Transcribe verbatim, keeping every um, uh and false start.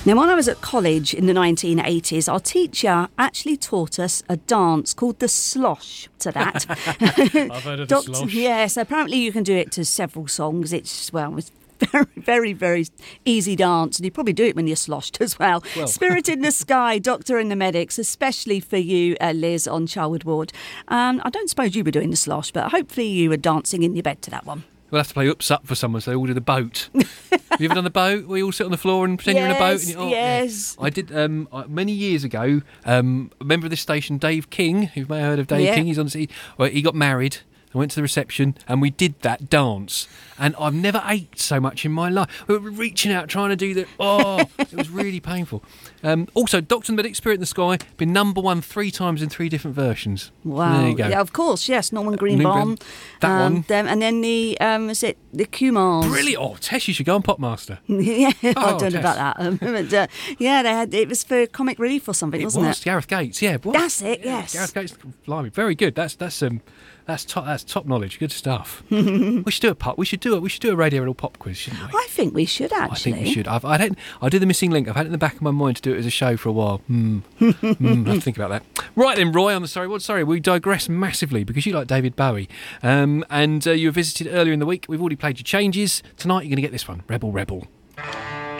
Now, when I was at college in the nineteen eighties, our teacher actually taught us a dance called the slosh to that. I've heard of the Doctor, slosh. Yes, apparently you can do it to several songs. It's, well, it's very, very, very easy dance, and you probably do it when you're sloshed as well. well. Spirit in the Sky, Doctor and the Medics, especially for you, uh, Liz, on Charwood Ward. Um, I don't suppose you were doing the slosh, but hopefully you were dancing in your bed to that one. We'll have to play Oops Up for someone, so they all do the boat. Have you ever done the boat? Where you all sit on the floor and pretend yes, you're in a boat? And you, oh, yes. Yeah. I did um, many years ago. Um, a member of this station, Dave King, you may have heard of Dave yeah. King. He's on. He, well, he got married. I went to the reception and we did that dance. And I've never ate so much in my life. We were reaching out, trying to do the... Oh, it was really painful. Um, also, Doctor and the Medic, Spirit in the Sky, been number one three times in three different versions. Wow. There you go. Yeah, of course, yes. Norman Greenbaum. That um, one. Them, and then the, um, is it the Kumars? Brilliant. Oh, Tess, you should go on Popmaster. yeah, I Oh, don't know Tess. about that. Um, but, uh, yeah, they had, it was for Comic Relief or something, It wasn't was it? Gareth Gates, yeah. What? That's it, Yeah, yes. Gareth Gates, blimey, very good. That's that's um that's top that's top knowledge. Good stuff. we should do a pop. We should do it. We should do a Radio Riddle pop quiz, shouldn't we? I think we should I actually. think we should. I've, I don't. I did the missing link. I've had it in the back of my mind to do it as a show for a while. Hmm. mm, I have to think about that. Right then, Roy. On the sorry, what? Sorry, we digress massively because you like David Bowie, um, and uh, you were visited earlier in the week. We've already played your changes. Tonight, you're going to get this one, Rebel Rebel.